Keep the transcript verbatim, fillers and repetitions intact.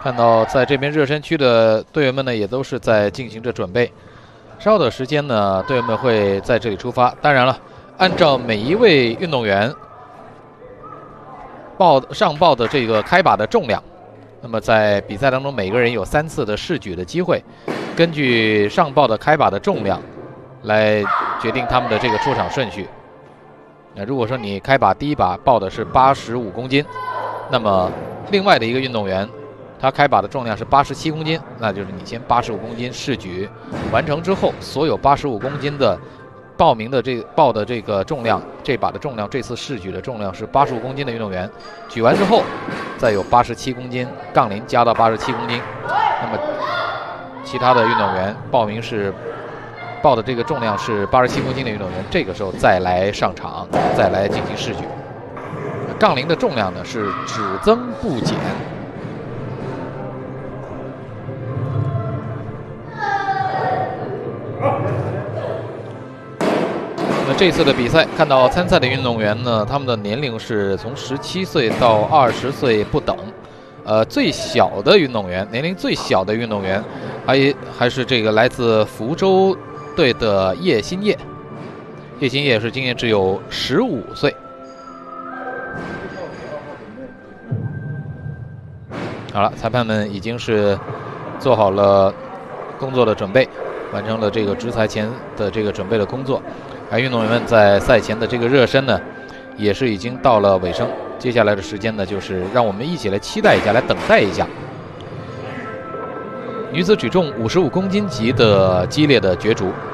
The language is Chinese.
看到在这边热身区的队员们呢，也都是在进行着准备。稍后的时间呢，队员们会在这里出发。当然了，按照每一位运动员报上报的这个开靶的重量，那么在比赛当中，每个人有三次的试举的机会，根据上报的开靶的重量来决定他们的这个出场顺序。那如果说你开靶第一靶报的是八十五公斤，那么另外的一个运动员，他开靶的重量是八十七公斤，那就是你先八十五公斤试举完成之后，所有八十五公斤的报名的这个报的这个重量，这把的重量，这次试举的重量是八十五公斤的运动员，举完之后，再有八十七公斤杠铃加到八十七公斤，那么其他的运动员报名是报的这个重量是八十七公斤的运动员，这个时候再来上场，再来进行试举。杠铃的重量呢是只增不减。那这次的比赛，看到参赛的运动员呢，他们的年龄是从十七岁到二十岁不等。呃，最小的运动员，年龄最小的运动员，还还是这个来自福州队的叶新业。叶新业是今年只有十五岁。好了，裁判们已经是做好了工作的准备，完成了这个执裁前的这个准备的工作。而运动员们在赛前的这个热身呢，也是已经到了尾声。接下来的时间呢，就是让我们一起来期待一下，来等待一下女子举重五十五公斤级的激烈的角逐。